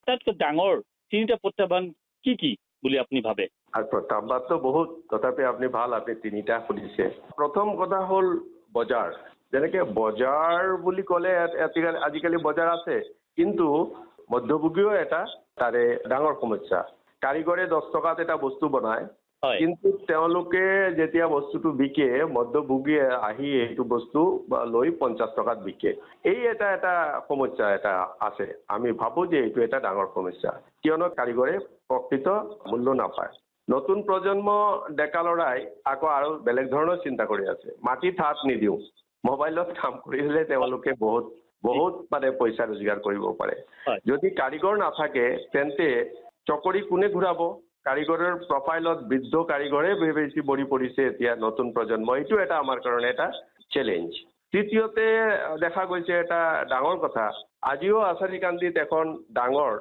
আটাইতকৈ ডাঙৰ তিনিটা প্ৰত্যাহ্বান কি বুলি আপুনি ভাবে? আৰু প্ৰত্যাহ্বানটো বহুত, তথাপি আপুনি তিনিটা সুধিছে। প্ৰথম কথা হ'ল বজাৰ। যেনেকে বজাৰ বুলি ক'লে আজিকালি বজাৰ আছে, কিন্তু মধ্যভোগীও এটা তাৰে ডাঙৰ সমস্যা। কাৰিকৰে 10 টকাত এটা বস্তু বনায়, কিন্তু তেওঁলোকে যেতিয়া বস্তুটো বিকে, মধ্যভোগীয়ে আহি এইটো বস্তু লৈ 50 টকাত বিকে। এই এটা সমস্যা এটা আছে। আমি ভাবোঁ যে এইটো এটা ডাঙৰ সমস্যা, কিয়নো কাৰিকৰে প্ৰকৃত মূল্য নাপায়। নতুন প্ৰজন্ম ডেকা ল'ৰাই আকৌ আৰু বেলেগ ধৰণৰ চিন্তা কৰি আছে। মাটিত হাত নিদিওঁ, মোবাইলত কাম কৰিলে তেওঁলোকে বহুত পইচা ৰোজগাৰ কৰিব পাৰে। যদি কাৰিকৰ নাথাকে তেন্তে চকৰি কোনে ঘূৰাব? কাৰিকৰৰ প্ৰফাইলত বৃদ্ধ কাৰিকৰে বেছি বৰি পৰিছে এতিয়া নতুন প্ৰজন্ম। এইটো এটা আমাৰ কাৰণে এটা চেলেঞ্জ। তৃতীয়তে দেখা গৈছে এটা ডাঙৰ কথা, আজিও আচাৰীকান্দিত এখন ডাঙৰ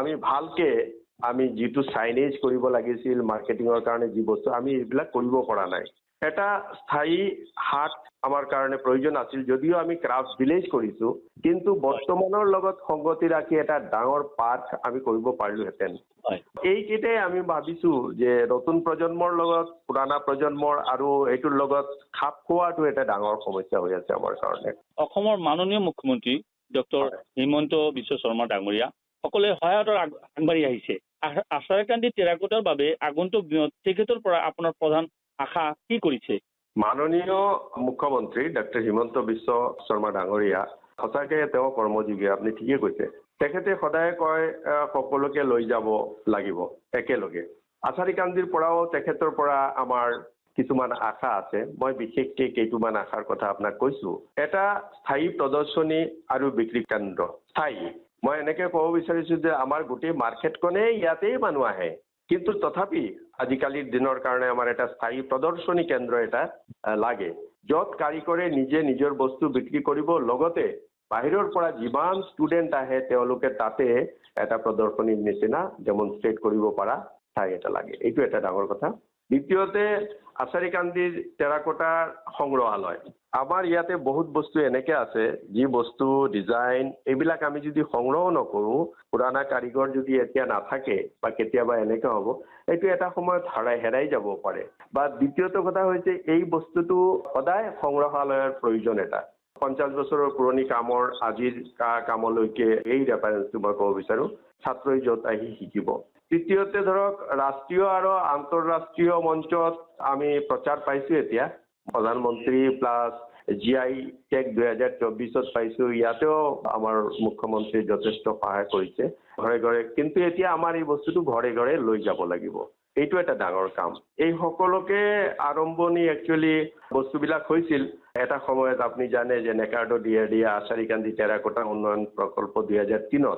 আমি যিটো চাইনেজ কৰিব লাগিছিল মাৰ্কেটিঙৰ কাৰণে, যি বস্তু আমি এইবিলাক কৰিব পৰা নাই। এটা স্থায়ী হাট আমাৰ কাৰণে প্ৰয়োজন আছিল, যদিও আমি ক্ৰাফ্ট ভিলেজ কৰিছোঁ, কিন্তু বৰ্তমানৰ লগত সংগতি ৰাখি এটা ডাঙৰ পাৰ্ক আমি কৰিব পাৰিলোহেঁতেন। এইকেইটাই আমি ভাবিছোঁ যে নতুন প্ৰজন্মৰ লগত পুৰণা প্ৰজন্মৰ আৰু এইটোৰ লগত খাপ খোৱাটো এটা ডাঙৰ সমস্যা হৈ আছে আমাৰ কাৰণে। অসমৰ মাননীয় মুখ্যমন্ত্ৰী ডক্টৰ হিমন্ত বিশ্ব শৰ্মা ডাঙৰীয়া সকলোৱে সহায়তাৰ আগবাঢ়ি আহিছে। আচাৰীকান্দি টেৰাকোটাৰ বাবে আগন্তুক দিনত তেখেতৰ পৰা আপোনাৰ প্ৰধান আশা কি কৰিছে? মাননীয় মুখ্যমন্ত্ৰী ডক্টৰ হিমন্ত বিশ্ব শৰ্মা ডাঙৰীয়া সঁচাকৈ তেওঁ কৰ্মযোগী, আপুনি ঠিকেই কৈছে। তেখেতে সদায় কয় সকলোকে লৈ যাব লাগিব একেলগে। আচাৰীকান্দিৰ পৰাও তেখেতৰ পৰা আমাৰ কিছুমান আশা আছে। মই বিশেষকৈ কেইটামান আশাৰ কথা আপোনাক কৈছোঁ। এটা স্থায়ী প্ৰদৰ্শনী আৰু বিক্ৰী কেন্দ্ৰ স্থায়ী। মই এনেকৈ ক'ব বিচাৰিছোঁ যে আমাৰ গোটেই মাৰ্কেটখনেই ইয়াতেই মানুহ আহে, কিন্তু তথাপি আজিকালিৰ দিনৰ কাৰণে আমাৰ এটা স্থায়ী প্ৰদৰ্শনী কেন্দ্ৰ এটা লাগে, য'ত কাৰিকৰে নিজে নিজৰ বস্তু বিক্ৰী কৰিব, লগতে বাহিৰৰ পৰা যিমান ষ্টুডেণ্ট আহে তেওঁলোকে তাতে এটা প্ৰদৰ্শনীৰ নিচিনা ডেমনষ্ট্ৰেট কৰিব পৰা ঠাই এটা লাগে। এইটো এটা ডাঙৰ কথা। দ্বিতীয়তে আচাৰীকান্দিৰ টেৰাকোটাৰ সংগ্ৰহালয়। আমাৰ ইয়াতে বহুত বস্তু এনেকৈ আছে, যি বস্তু ডিজাইন এইবিলাক আমি যদি সংগ্ৰহ নকৰোঁ, পুৰণা কাৰিকৰ যদি এতিয়া নাথাকে বা কেতিয়াবা এনেকৈ হ'ব, এইটো এটা সময়ত হেৰাই যাব পাৰে। বা দ্বিতীয়টো কথা হৈছে এই বস্তুটো সদায় সংগ্ৰহালয়ৰ প্ৰয়োজন এটা। 50 বছৰৰ পুৰণি কামৰ আজিৰ কামলৈকে এই ৰেফাৰেঞ্চটো মই ক'ব বিচাৰোঁ, ছাত্ৰই য'ত আহি শিকিব। তৃতীয়তে ধৰক ৰাষ্ট্ৰীয় আৰু আন্তঃৰাষ্ট্ৰীয় মঞ্চত আমি প্ৰচাৰ পাইছোঁ এতিয়া। প্ৰধানমন্ত্ৰী প্লাছ GI টেগ 2024ত পাইছোঁ। ইয়াতেও আমাৰ মুখ্যমন্ত্ৰীয়ে যথেষ্ট সহায় কৰিছে ঘৰে ঘৰে, কিন্তু এতিয়া আমাৰ এই বস্তুটো ঘৰে ঘৰে লৈ যাব লাগিব। এইটো এটা ডাঙৰ কাম। এই সকলোকে আৰম্ভণি একচুৱেলি বস্তুবিলাক হৈছিল এটা সময়ত। আপুনি জানে যে নেকাৰ্ডো দিয়া আচাৰীকান্দি টেৰাকোটা উন্নয়ন প্ৰকল্প 2003ত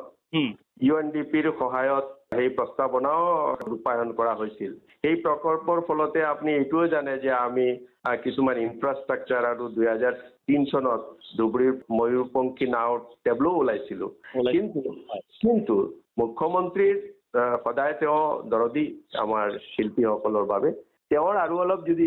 UNDPৰ সহায়ত সেই প্ৰস্তাৱনাও ৰূপায়ণ কৰা হৈছিল। এই প্ৰকল্পৰ ফলতে আপুনি এইটোও জানে যে আমি কিছুমান ইনফ্ৰাষ্ট্ৰাকচাৰ আৰু 2003 চনত ধুবুৰীৰ ময়ূৰপংখী নাও টেবলো ওলাইছিলোঁ। কিন্তু মুখ্যমন্ত্ৰীৰ সদায় তেওঁ দৰদী আমাৰ শিল্পীসকলৰ বাবে। তেওঁৰ আৰু অলপ যদি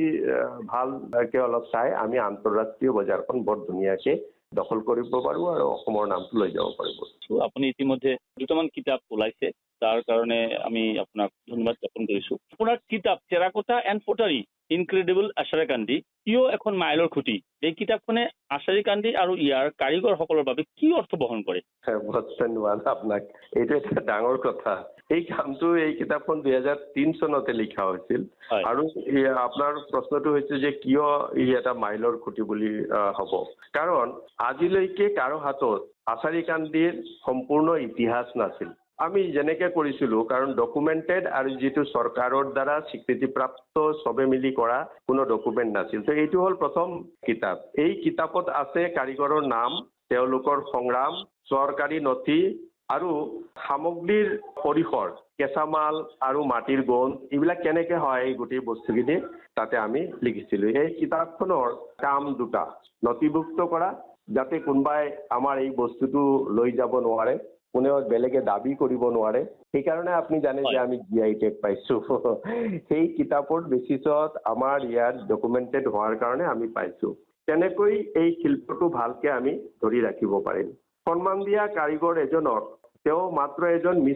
ভালকৈ অলপ চাই আমি আন্তঃৰাষ্ট্ৰীয় বজাৰখন বৰ ধুনীয়াকৈ দখল কৰিব পাৰোঁ আৰু অসমৰ নামটো লৈ যাব পাৰিব। আপুনি ইতিমধ্যে দুটামান কিতাপ ওলাইছে, তাৰ কাৰণে আমি আপোনাক ধন্যবাদ জ্ঞাপন কৰিছোঁ। আপোনাৰ কিতাপ টেৰাকোটা এণ্ড পটাৰী ইনক্ৰেডিবল আচাৰীকান্দি ইও এখন মাইলৰ খুঁটি। এই কিতাপখনে আচাৰীকান্দি আৰু ইয়াৰ কাৰিকৰসকলৰ বাবে কি অৰ্থ বহন কৰে? বহুত ধন্যবাদ আপোনাক। এইটো এটা ডাঙৰ কথা। এই কিতাপখন 2003 চনতে লিখা হৈছিল, আৰু আপোনাৰ প্ৰশ্নটো হৈছে যে কিয় ই এটা মাইলৰ খুঁটি বুলি হ'ব। কাৰণ আজিলৈকে কাৰো হাতত আচাৰীকান্দিৰ সম্পূৰ্ণ ইতিহাস নাছিল। আমি যেনেকৈ কৰিছিলোঁ, কাৰণ ডকুমেণ্টেড আৰু যিটো চৰকাৰৰ দ্বাৰা স্বীকৃতিপ্ৰাপ্ত চবে মিলি কৰা কোনো ডকুমেণ্ট নাছিল। তো এইটো হ'ল প্ৰথম কিতাপ। এই কিতাপত আছে কাৰিকৰৰ নাম, তেওঁলোকৰ সংগ্ৰাম, চৰকাৰী নথি আৰু সামগ্ৰীৰ পৰিসৰ, কেঁচামাল আৰু মাটিৰ গোন্ধ, এইবিলাক কেনেকৈ হয় এই গোটেই বস্তুখিনি তাতে আমি লিখিছিলোঁ। এই কিতাপখনৰ কাম দুটা, নথিভুক্ত কৰা, যাতে কোনোবাই আমাৰ এই বস্তুটো লৈ যাব নোৱাৰে, কোনেও বেলেগে দাবী কৰিব নোৱাৰে। সেইকাৰণে আপুনি জানে যে আমি GI টেগ পাইছোঁ। সেই কিতাপৰ বেচিছত আমাৰ ইয়াত ডকুমেণ্টেড হোৱাৰ কাৰণে আমি পাইছোঁ। তেনেকৈ এই শিল্পটো ভালকৈ আমি ধৰি ৰাখিব পাৰিম। সন্মান দিয়া কাৰিকৰ এজনক তেওঁ মাত্ৰ এজন